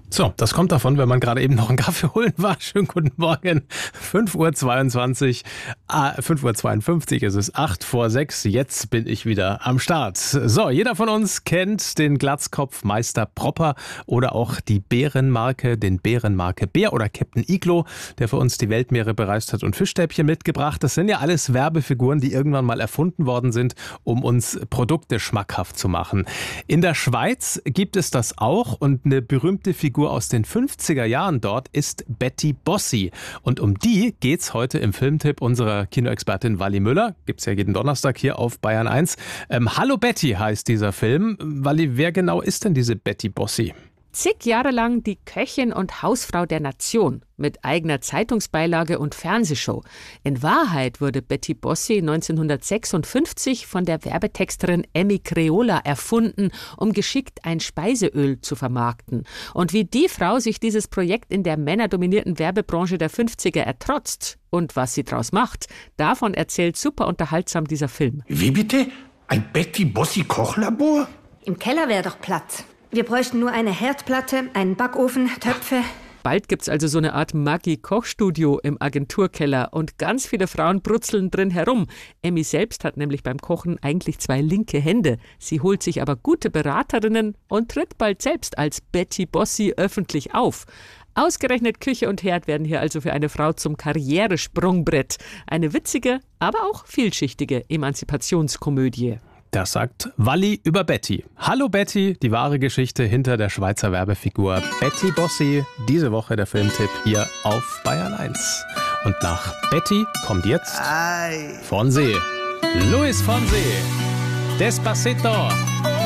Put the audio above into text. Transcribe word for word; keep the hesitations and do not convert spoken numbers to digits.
So, das kommt davon, wenn man gerade eben noch einen Kaffee holen war. Schönen guten Morgen. fünf Uhr zweiundzwanzig, ah, fünf Uhr zweiundfünfzig ist es, acht vor sechs. Jetzt bin ich wieder am Start. So, jeder von uns kennt den Glatzkopf Meister Propper oder auch die Bärenmarke, den Bärenmarke Bär oder Captain Iglo, der für uns die Weltmeere bereist hat und Fischstäbchen mitgebracht. Das sind ja alles Werbefiguren, die irgendwann mal erfunden worden sind, um uns Produkte schmackhaft zu machen. In der Schweiz gibt es das auch und eine berühmte Figur aus den fünfziger Jahren dort ist Betty Bossi. Und um die geht's heute im Filmtipp unserer Kinoexpertin Wally Müller. Gibt's ja jeden Donnerstag hier auf Bayern eins. Ähm, Hallo Betty heißt dieser Film. Wally, wer genau ist denn diese Betty Bossi? Zig Jahre lang die Köchin und Hausfrau der Nation mit eigener Zeitungsbeilage und Fernsehshow. In Wahrheit wurde Betty Bossi neunzehnhundertsechsundfünfzig von der Werbetexterin Emmy Creola erfunden, um geschickt ein Speiseöl zu vermarkten. Und wie die Frau sich dieses Projekt in der männerdominierten Werbebranche der fünfziger ertrotzt und was sie draus macht, davon erzählt super unterhaltsam dieser Film. Wie bitte? Ein Betty Bossi Kochlabor? Im Keller wäre doch Platz. Wir bräuchten nur eine Herdplatte, einen Backofen, Töpfe. Bald gibt's also so eine Art Maggi-Kochstudio im Agenturkeller und ganz viele Frauen brutzeln drin herum. Emmy selbst hat nämlich beim Kochen eigentlich zwei linke Hände. Sie holt sich aber gute Beraterinnen und tritt bald selbst als Betty Bossi öffentlich auf. Ausgerechnet Küche und Herd werden hier also für eine Frau zum Karrieresprungbrett. Eine witzige, aber auch vielschichtige Emanzipationskomödie. Das sagt Wally über Betty. Hallo Betty, die wahre Geschichte hinter der Schweizer Werbefigur Betty Bossi. Diese Woche der Filmtipp hier auf Bayern eins. Und nach Betty kommt jetzt Fonseca. Luis Fonseca. Despacito.